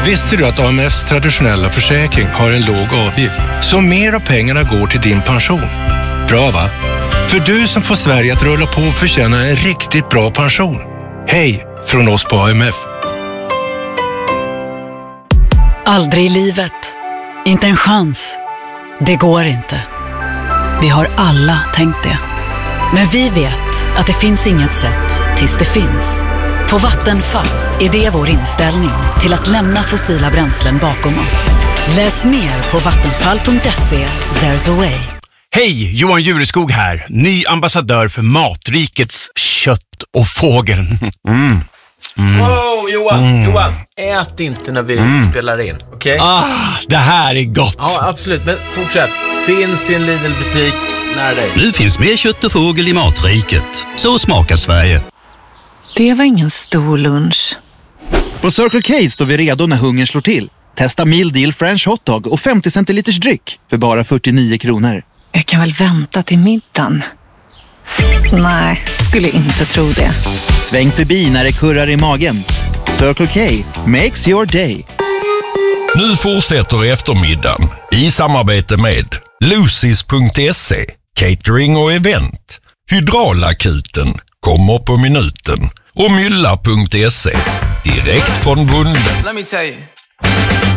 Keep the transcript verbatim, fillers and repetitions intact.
Visste du att A M F:s traditionella försäkring har en låg avgift? Så mer av pengarna går till din pension. Bra va? För du som får Sverige att rulla på och förtjäna en riktigt bra pension. Hej från oss på A M F. Aldrig i livet. Inte en chans. Det går inte. Vi har alla tänkt det. Men vi vet att det finns inget sätt tills det finns. På Vattenfall är det vår inställning till att lämna fossila bränslen bakom oss. Läs mer på vattenfall punkt se. There's a way. Hej, Johan Jureskog här. Ny ambassadör för Matrikets kött och fågel. Mm. Mm. Wow, Johan, mm. Johan, ät inte när vi mm. spelar in, okej? Okay? Ah, det här är gott. Ja, absolut, men fortsätt. Finns i en Lidl-butik nära dig. Nu finns mer kött och fågel i Matriket. Så smakar Sverige. Det var ingen stor lunch. På Circle K står vi redo när hungern slår till. Testa Meal Deal French Hotdog och femtio centiliters dryck för bara fyrtionio kronor. Jag kan väl vänta till middagen. Nej, skulle inte tro det. Sväng förbi när det kurrar i magen. Circle K makes your day. Nu fortsätter eftermiddagen i samarbete med Lucis punkt se, catering och event. Hydraulakuten kommer på minuten. Och Mylla punkt se, direkt från bonden. Let me tell you.